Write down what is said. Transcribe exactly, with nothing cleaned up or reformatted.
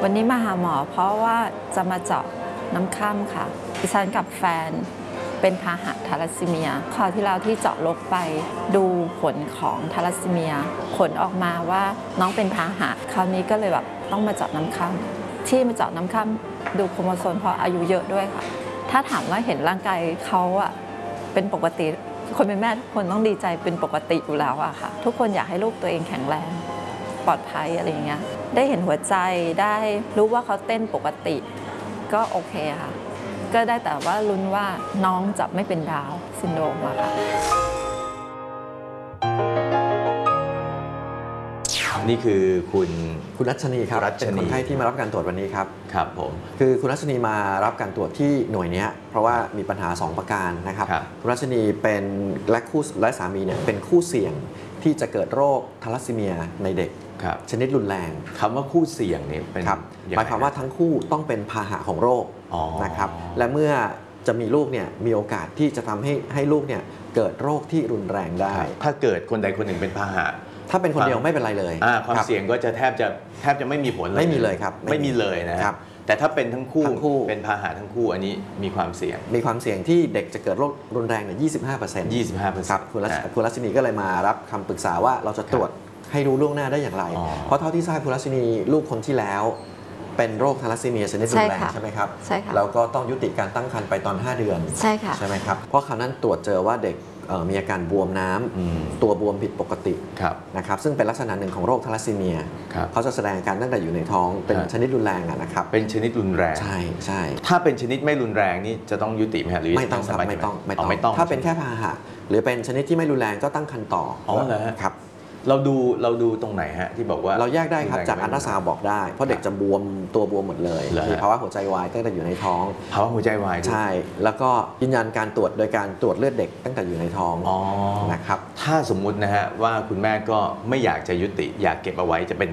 วันนี้มาหาหมอเพราะว่าจะมาเจาะน้ำค่ำค่ะดิฉันกับแฟนเป็นพาหะทาลัสซีเมียคราวที่แล้วที่เจาะลกไปดูผลของทาลัสซีเมียผลออกมาว่าน้องเป็นพาหะคราวนี้ก็เลยแบบต้องมาเจาะน้ำค่ำที่มาเจาะน้ำค่ำดูโครโมโซมเพราะอายุเยอะด้วยค่ะถ้าถามว่าเห็นร่างกายเขาอะเป็นปกติคนเป็นแม่ทุกคนต้องดีใจเป็นปกติอยู่แล้วอะค่ะทุกคนอยากให้ลูกตัวเองแข็งแรงปลอดภัยอะไรอย่างเงี้ยได้เห็นหัวใจได้รู้ว่าเขาเต้นปกติก็โอเคค่ะก็ได้แต่ว่าลุ้นว่าน้องจะไม่เป็นดาวน์ซินโดรมอะค่ะนี่คือคุณคุณรัชนีครับเป็นคนไข้ที่มารับการตรวจวันนี้ครับครับผมคือคุณรัชนีมารับการตรวจที่หน่วยนี้เพราะว่ามีปัญหาสองประการนะครับคุณรัชนีเป็นและคู่และสามีเนี่ยเป็นคู่เสี่ยงที่จะเกิดโรคทาลัสซีเมียในเด็กชนิดรุนแรงคำว่าคู่เสี่ยงเนี่ยเป็นหมายความว่าทั้งคู่ต้องเป็นพาหะของโรคนะครับและเมื่อจะมีลูกเนี่ยมีโอกาสที่จะทำให้ให้ลูกเนี่ยเกิดโรคที่รุนแรงได้ถ้าเกิดคนใดคนหนึ่งเป็นพาหะถ้าเป็นคนเดียวไม่เป็นไรเลยความเสี่ยงก็จะแทบจะแทบจะไม่มีผลเลยไม่มีเลยครับไม่มีเลยนะครับแต่ถ้าเป็นทั้งคู่เป็นพาหะทั้งคู่อันนี้มีความเสี่ยงมีความเสี่ยงที่เด็กจะเกิดโรครุนแรงเนี่ย ยี่สิบห้าเปอร์เซ็นต์ยี่สิบห้าเปอร์เซ็นต์ครับคุณรัชคุณรัชนีก็เลยมารับคำปรึกษาว่าเราจะตรวจให้รู้ล่วงหน้าได้อย่างไรเพราะเท่าที่ทราบคุณรัชนีลูกคนที่แล้วเป็นโรคทาลัสซีเมียชนิดรุนแรงใช่ไหมครับใช่ค่ะแล้วก็ต้องยุติการตั้งครรภ์ไปตอนห้าเดือนใช่ค่ะใช่ไหมครับเพราะคราวนั้นตรวจเจอว่าเด็กมีอาการบวมน้ำตัวบวมผิดปกตินะครับซึ่งเป็นลักษณะหนึ่งของโรคทาลัสซีเมียเขาจะแสดงอาการตั้งแต่อยู่ในท้องเป็นชนิดรุนแรงนะครับเป็นชนิดรุนแรงใช่ใช่ถ้าเป็นชนิดไม่รุนแรงนี่จะต้องยุติไหมหรือไม่ต้องครับไม่ต้องไม่ต้องถ้าเป็นแค่พาหะหรือเป็นชนิดที่ไม่รุนแรงก็ตั้งครรภ์ต่ออ๋อเหรอครับเราดูเราดูตรงไหนฮะที่บอกว่าเราแยกได้ครับจากอัลตราซาวด์บอกได้เพราะเด็กจะบวมตัวบวมหมดเลยมีภาวะหัวใจวายตั้งแต่อยู่ในท้องภาวะหัวใจวายใช่แล้วก็ยืนยันการตรวจโดยการตรวจเลือดเด็กตั้งแต่อยู่ในท้องนะครับถ้าสมมุตินะฮะว่าคุณแม่ก็ไม่อยากจะยุติอยากเก็บเอาไว้จะเป็น